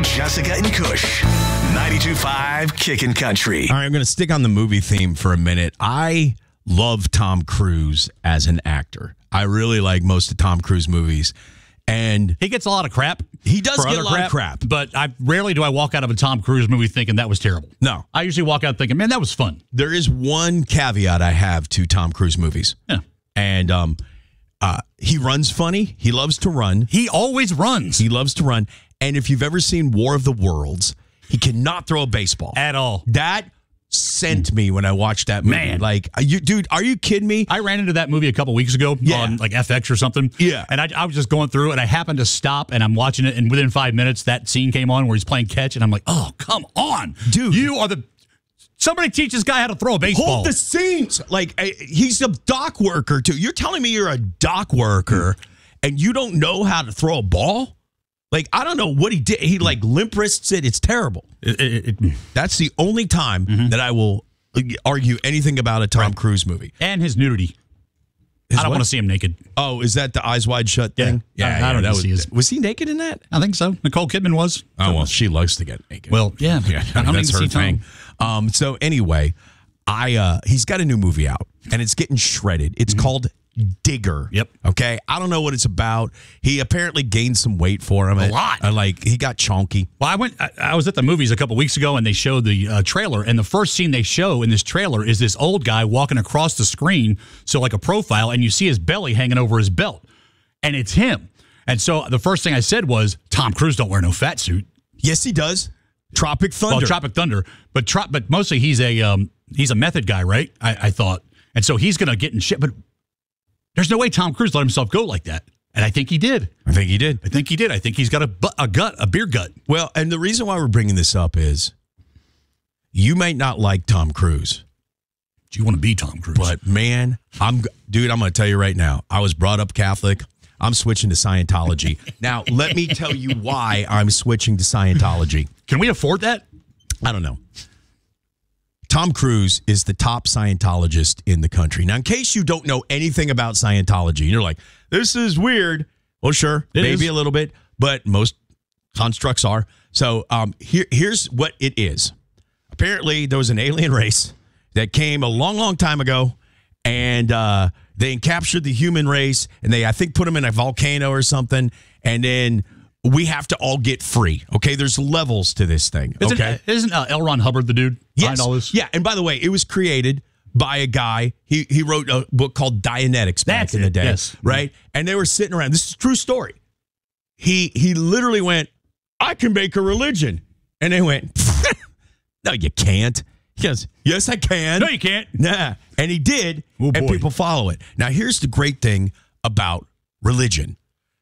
Jessica and Kush. 92.5 Kickin' Country. All right, I'm going to stick on the movie theme for a minute. I love Tom Cruise as an actor. I really like most of Tom Cruise movies. And he gets a lot of crap. He does get a lot of crap. But rarely do I walk out of a Tom Cruise movie thinking that was terrible. No. I usually walk out thinking, man, that was fun. There is one caveat I have to Tom Cruise movies. Yeah. And he runs funny. He loves to run. He always runs. He loves to run. And if you've ever seen War of the Worlds, he cannot throw a baseball. At all. That sent me when I watched that movie. Man. Like, dude, are you kidding me? I ran into that movie a couple weeks ago on like FX or something. Yeah. And I was just going through and I happened to stop and I'm watching it. And within 5 minutes, that scene came on where he's playing catch. And I'm like, oh, come on. Dude. You are somebody teach this guy how to throw a baseball. Hold the scenes. Like, he's a dock worker, too. You're telling me you're a dock worker and you don't know how to throw a ball? Like, I don't know what he did. He, like, limp wrists it. It's terrible. That's the only time that I will argue anything about a Tom Cruise movie. And his nudity. I don't want to see him naked. Oh, is that the Eyes Wide Shut thing? Yeah, I don't know. Was he naked in that? I think so. Nicole Kidman was. Oh, well, she loves to get naked. Well, yeah. I mean, that's her thing. So anyway, he's got a new movie out, and it's getting shredded. It's called Digger. Yep. Okay. I don't know what it's about. He apparently gained some weight for him. A lot. He got chonky. Well, I was at the movies a couple weeks ago, and they showed the trailer. And the first scene they show in this trailer is this old guy walking across the screen, so like a profile, and you see his belly hanging over his belt, and it's him. And so the first thing I said was, Tom Cruise don't wear no fat suit. Yes, he does. Tropic Thunder. Well, Tropic Thunder, but mostly he's a method guy, right? I thought, and so he's gonna get in shit, but. There's no way Tom Cruise let himself go like that. And I think he did. I think he's got a beer gut. Well, and the reason why we're bringing this up is you might not like Tom Cruise. Do you want to be Tom Cruise? But, man, I'm going to tell you right now, I was brought up Catholic. I'm switching to Scientology. Now, let me tell you why I'm switching to Scientology. Can we afford that? I don't know. Tom Cruise is the top Scientologist in the country. Now, in case you don't know anything about Scientology, you're like, this is weird. Well, sure, maybe a little bit, but most constructs are. So here's what it is. Apparently, there was an alien race that came a long, long time ago, and they captured the human race, and they, I think, put them in a volcano or something, and then we have to all get free. Okay, there's levels to this thing. Okay, isn't L. Ron Hubbard the dude behind all this? Yeah, and by the way, it was created by a guy. He wrote a book called Dianetics back in the day, right? And they were sitting around. This is a true story. He literally went, I can make a religion. And they went, no, you can't. He goes, yes, I can. No, you can't. Nah. And he did, and people follow it. Now, here's the great thing about religion.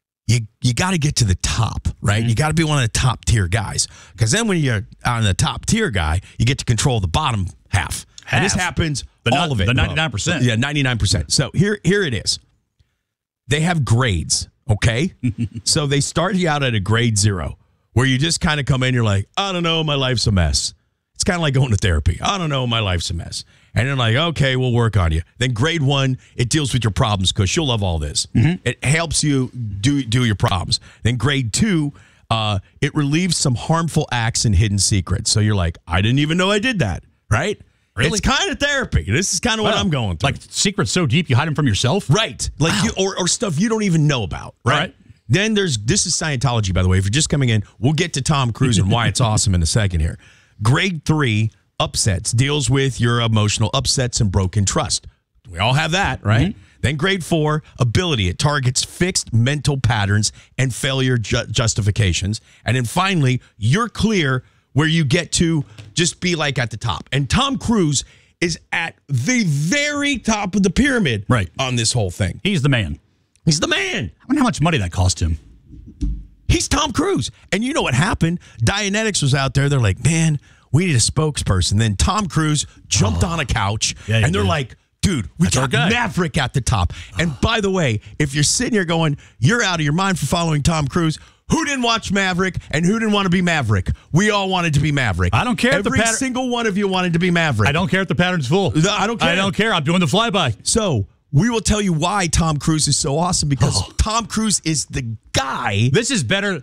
You got to get to the top, right? Mm-hmm. You got to be one of the top tier guys. Because then when you're on the top tier guy, you get to control the bottom half. And this happens, all of it. The 99%. Yeah, 99%. So here it is. They have grades, okay? So they start you out at a grade 0, where you just kind of come in, you're like, I don't know, my life's a mess. It's kind of like going to therapy. I don't know, my life's a mess. And they're like, okay, we'll work on you. Then grade 1, it deals with your problems because you'll love all this. Mm-hmm. It helps you do your problems. Then grade 2, it relieves some harmful acts and hidden secrets. So you're like, I didn't even know I did that, right? Really? It's kind of therapy. This is kind of what I'm going through. Like secrets so deep you hide them from yourself? Right. Like or stuff you don't even know about, right? Then this is Scientology, by the way. If you're just coming in, we'll get to Tom Cruise and why it's awesome in a second here. Grade 3, upsets, deals with your emotional upsets and broken trust. We all have that, right? Mm-hmm. Then grade 4, ability. It targets fixed mental patterns and failure justifications. And then finally, you're clear, where you get to just be like at the top. And Tom Cruise is at the very top of the pyramid on this whole thing. He's the man. He's the man. I wonder how much money that cost him. He's Tom Cruise. And you know what happened? Dianetics was out there. They're like, man, we need a spokesperson. Then Tom Cruise jumped on a couch, and they're like, dude, we got Maverick at the top. And by the way, if you're sitting here going, you're out of your mind for following Tom Cruise, who didn't watch Maverick and who didn't want to be Maverick? We all wanted to be Maverick. I don't care. Every single one of you wanted to be Maverick. I don't care if the pattern's full. I don't care. I don't care. I'm doing the flyby. So we will tell you why Tom Cruise is so awesome, because Tom Cruise is the guy. This is better.